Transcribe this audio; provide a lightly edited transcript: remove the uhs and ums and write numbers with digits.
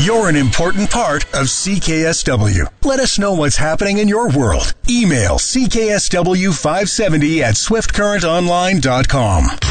You're an important part of CKSW. Let us know what's happening in your world. Email CKSW570 at swiftcurrentonline.com.